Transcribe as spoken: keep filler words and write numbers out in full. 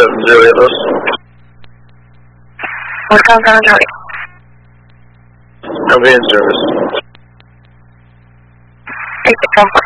seven zero eight, listen. Welcome seven zero eight. I'll be in service. Take the comfort.